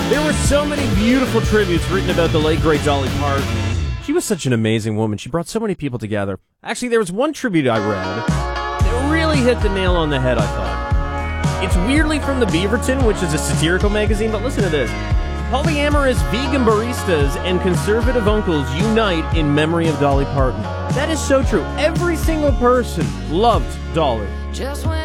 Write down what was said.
There were so many beautiful tributes written about the late, great Dolly Parton. She was such an amazing woman. She brought so many people together. Actually, there was one tribute I read that really hit the nail on the head, I thought. It's weirdly from the Beaverton, which is a satirical magazine, but listen to this. Polyamorous vegan baristas and conservative uncles unite in memory of Dolly Parton. That is so true. Every single person loved Dolly. Just when